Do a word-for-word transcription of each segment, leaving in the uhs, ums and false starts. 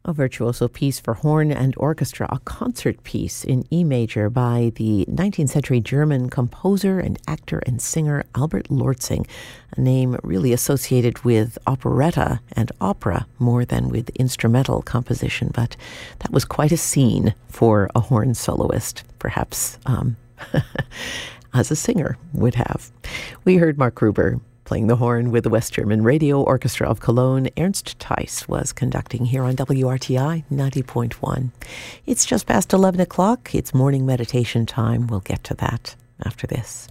A virtuoso piece for horn and orchestra, a concert piece in E major by the nineteenth century German composer and actor and singer Albert Lortzing, a name really associated with operetta and opera more than with instrumental composition, but that was quite a scene for a horn soloist, perhaps um, as a singer would have. We heard Mark Gruber playing the horn with the West German Radio Orchestra of Cologne. Ernst Theis was conducting here on W R T I ninety point one. It's just past eleven o'clock. It's morning meditation time. We'll get to that after this.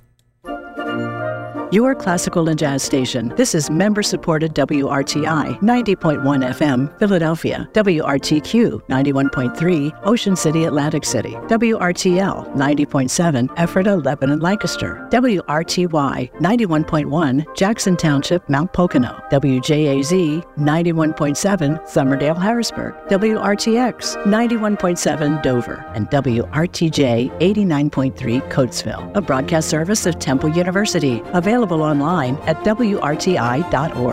Your classical and jazz station. This is member-supported W R T I ninety point one F M, Philadelphia. W R T Q ninety-one point three, Ocean City, Atlantic City. W R T L ninety point seven, Ephrata, Lebanon, Lancaster. W R T Y ninety-one point one, Jackson Township, Mount Pocono. W J A Z ninety-one point seven, Somerdale, Harrisburg. W R T X ninety-one point seven, Dover. And W R T J eighty-nine point three, Coatesville. A broadcast service of Temple University. Available online at W R T I dot org.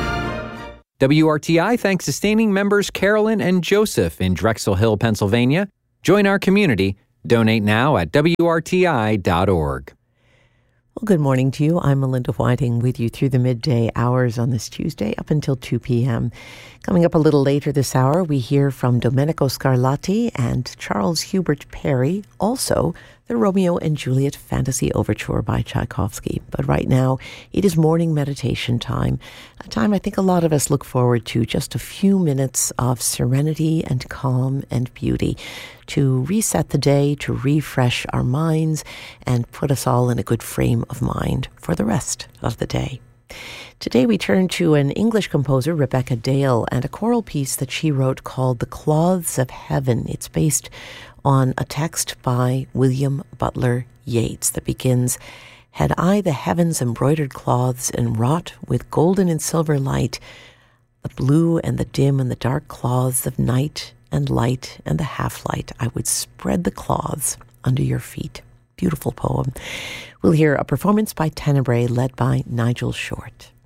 W R T I thanks sustaining members Carolyn and Joseph in Drexel Hill, Pennsylvania. Join our community. Donate now at W R T I dot org. Well, good morning to you. I'm Melinda Whiting with you through the midday hours on this Tuesday up until two p.m. Coming up a little later this hour, we hear from Domenico Scarlatti and Charles Hubert Perry, also the Romeo and Juliet Fantasy Overture by Tchaikovsky. But right now, it is morning meditation time, a time I think a lot of us look forward to, just a few minutes of serenity and calm and beauty to reset the day, to refresh our minds, and put us all in a good frame of mind for the rest of the day. Today we turn to an English composer, Rebecca Dale, and a choral piece that she wrote called The Cloths of Heaven. It's based on a text by William Butler Yeats that begins, "Had I the heavens embroidered cloths enwrought with golden and silver light, the blue and the dim and the dark cloths of night and light and the half-light, I would spread the cloths under your feet." Beautiful poem. We'll hear a performance by Tenebrae led by Nigel Short.